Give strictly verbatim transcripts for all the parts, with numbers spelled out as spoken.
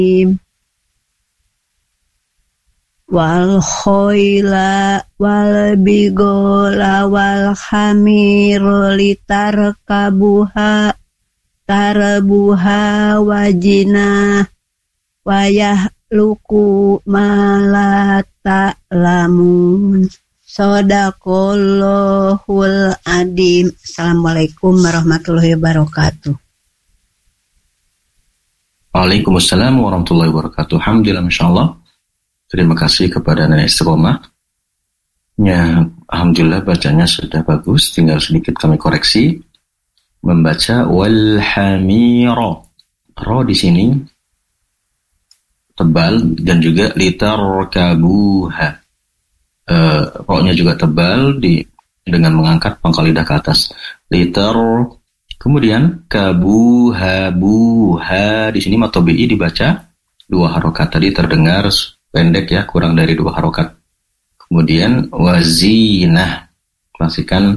wal khoila wal bigola wal hamira litarkabuha tarbuha wajina wayah luku malata lamun. Shadaqallahul adim. Assalamualaikum warahmatullahi wabarakatuh. Waalaikumsalam warahmatullahi wabarakatuh. Alhamdulillah, masyaAllah. Terima kasih kepada Nenek Istiqomah. Ya, alhamdulillah bacanya sudah bagus. Tinggal sedikit kami koreksi. Membaca wal hamira. Ro di sini tebal dan juga litarkabuha. Uh, ro-nya juga tebal di dengan mengangkat pangkal lidah ke atas. Litar. Kemudian kabuha buha di sini matobi'i dibaca dua harokat, tadi terdengar pendek ya, kurang dari dua harokat. Kemudian wazinah, klasikan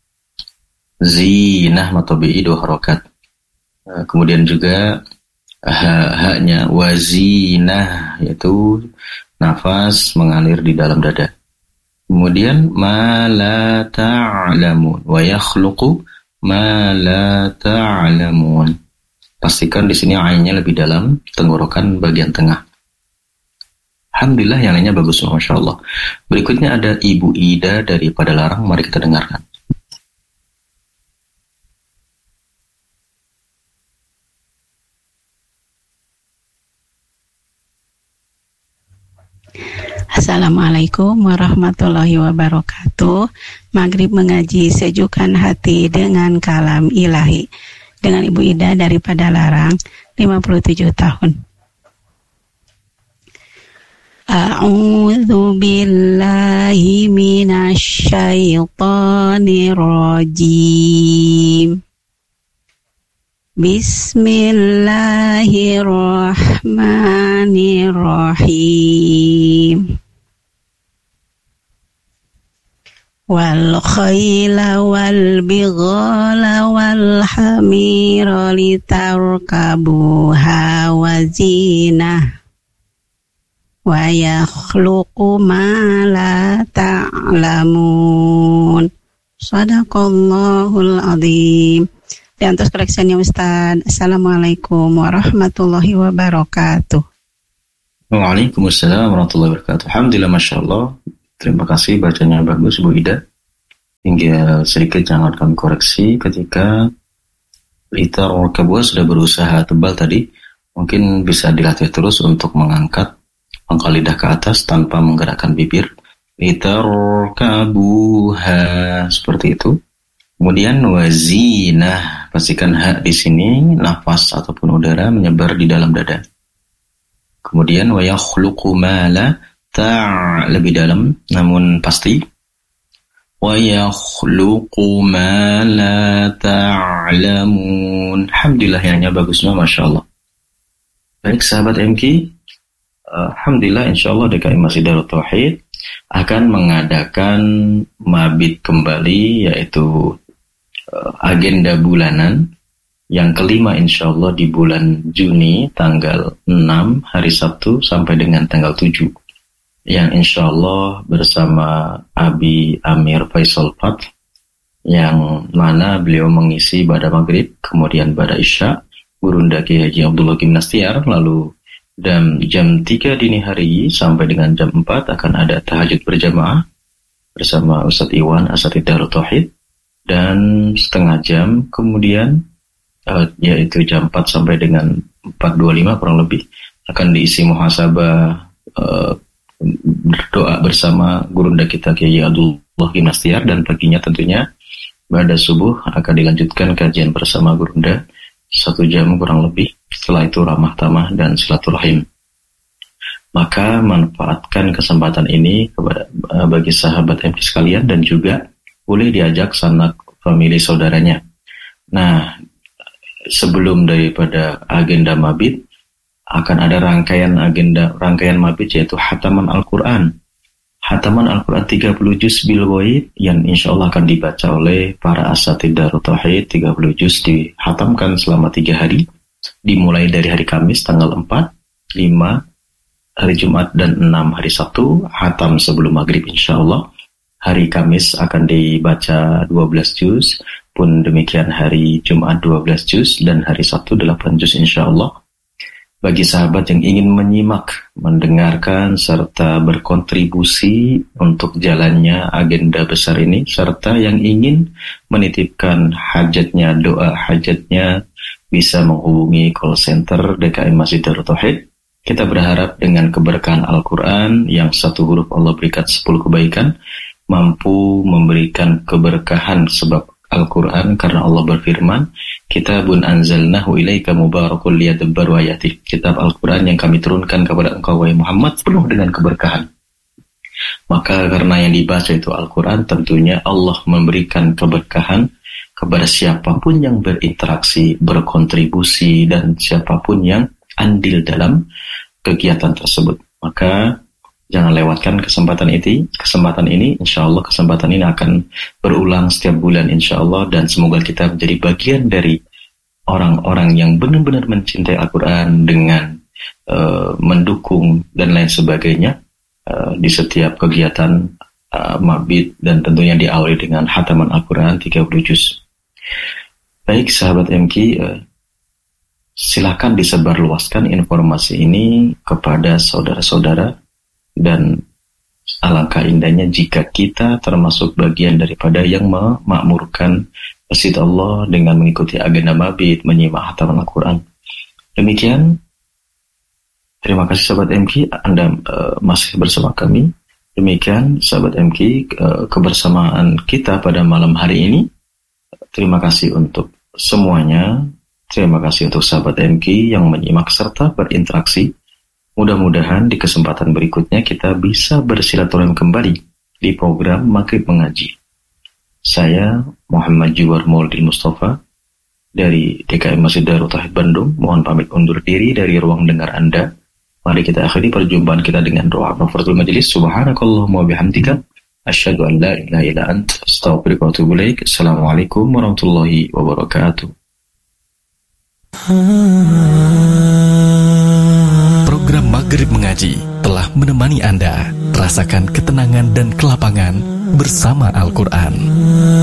zinah matobi'i dua harokat. Kemudian juga ha-nya wazinah, yaitu nafas mengalir di dalam dada. Kemudian ma la ta'lamun wa yakhluqu ma la ta'lamun. Pastikan di sini ainnya lebih dalam, tenggorokan bagian tengah. Alhamdulillah yang lainnya bagus, Masya Allah. Berikutnya ada Ibu Ida dari Padalarang, mari kita dengarkan. Assalamualaikum warahmatullahi wabarakatuh. Maghrib mengaji sejukkan hati dengan kalam ilahi. Dengan Ibu Ida dari Padalarang, lima puluh tujuh tahun. A'udzu billahi minasy syaithanir rajim. Bismillahirrahmanirrahim. Wal khayla wal bighala wal hamira litarkabuha wa zinah wa yakhluqu ma la ta'lamun. Shadaqallahul adzim. Dan terus koreksinya Ustaz. Assalamualaikum warahmatullahi wabarakatuh. Waalaikumsalam warahmatullahi wabarakatuh. Alhamdulillah, Masya Allah. Terima kasih, bacanya bagus Bu Ida. Hingga sedikit jangan kami koreksi ketika litar kabua sudah berusaha tebal tadi, mungkin bisa dilatih terus untuk mengangkat pangkal lidah ke atas tanpa menggerakkan bibir. Litar kabuha, seperti itu. Kemudian wazinah, pastikan ha di sini nafas ataupun udara menyebar di dalam dada. Kemudian wa yakhluqu ma la ta' lebih dalam namun pasti. Wa yakhluqu ma la ta'lamun. Alhamdulillah yang bagusnya, Masya Allah. Baik sahabat M K, alhamdulillah insyaallah D K I Masjid Darut Tauhid akan mengadakan mabit kembali, yaitu agenda bulanan yang kelima insyaallah di bulan Juni tanggal enam hari Sabtu sampai dengan tanggal tujuh, yang insyaallah bersama Abi Amir Faisal Pat, yang mana beliau mengisi pada maghrib, kemudian pada isya Gurunda Kiai Haji Abdullah Gimnastiar, lalu dan jam tiga dini hari sampai dengan jam empat akan ada tahajud berjamaah bersama Ustadz Iwan Asatidz Darut Tauhid, dan setengah jam kemudian uh, yaitu jam empat sampai dengan empat dua puluh lima kurang lebih akan diisi muhasabah uh, berdoa bersama gurunda kita Kiai Abdullah Gimnastiar, dan paginya tentunya pada subuh akan dilanjutkan kajian bersama gurunda satu jam kurang lebih. Setelah itu ramah tamah dan silaturahim. Maka manfaatkan kesempatan ini kepada bagi sahabat M K sekalian, dan juga boleh diajak sanak famili saudaranya. Nah, sebelum daripada agenda mabit akan ada rangkaian agenda rangkaian mabit, yaitu hataman Al-Quran. Hataman Al-Quran tiga puluh juz bil ghaib yang insyaallah akan dibaca oleh para asatidz Darut Tauhid. Tiga puluh juz dihatamkan selama tiga hari, dimulai dari hari Kamis tanggal empat lima hari Jumat dan enam hari Sabtu, hatam sebelum maghrib insyaallah. Hari Kamis akan dibaca dua belas juz, pun demikian hari Jumat dua belas juz, dan hari Sabtu delapan juz insyaallah. Bagi sahabat yang ingin menyimak, mendengarkan, serta berkontribusi untuk jalannya agenda besar ini, serta yang ingin menitipkan hajatnya, doa hajatnya, bisa menghubungi call center D K M Masjid Darut Tauhid. Kita berharap dengan keberkahan Al-Quran yang satu huruf Allah berikan sepuluh kebaikan, mampu memberikan keberkahan sebab Al-Quran, karena Allah berfirman, Kitabun anzalnahu ilaika mubarakul liyadabbaru ayatih. Kitab Al-Quran yang kami turunkan kepada engkau wahai Muhammad penuh dengan keberkahan. Maka karena yang dibaca itu Al-Quran, tentunya Allah memberikan keberkahan kepada siapapun yang berinteraksi, berkontribusi, dan siapapun yang andil dalam kegiatan tersebut. Maka jangan lewatkan kesempatan ini. Kesempatan ini, insya Allah kesempatan ini akan berulang setiap bulan insya Allah, dan semoga kita menjadi bagian dari orang-orang yang benar-benar mencintai Al-Quran dengan uh, mendukung dan lain sebagainya uh, di setiap kegiatan uh, mabit, dan tentunya diawali dengan hataman Al-Quran tiga puluh juz. Baik sahabat M K, uh, silakan disebarluaskan informasi ini kepada saudara-saudara, dan alangkah indahnya jika kita termasuk bagian daripada yang memakmurkan Masjid Allah dengan mengikuti agenda mabit, menyimak hataman Al-Quran. Demikian, terima kasih sahabat M K, Anda uh, masih bersama kami. Demikian sahabat M K, uh, kebersamaan kita pada malam hari ini. Terima kasih untuk semuanya. Terima kasih untuk sahabat M K yang menyimak serta berinteraksi. Mudah-mudahan di kesempatan berikutnya kita bisa bersilaturahim kembali di program Maghrib Mengaji. Saya Muhammad Jiwar Maulidi Mustafa dari D K M Masjid Darut Tauhid Bandung. Mohon pamit undur diri dari ruang dengar Anda. Mari kita akhiri perjumpaan kita dengan doa kafaratul majelis. Subhanakallahumma wa bihamdika asyhadu an la ilaha illa anta astaghfiruka wa atubu ilaik. Assalamualaikum warahmatullahi wabarakatuh. Program Maghrib Mengaji telah menemani Anda rasakan ketenangan dan kelapangan bersama Al-Quran.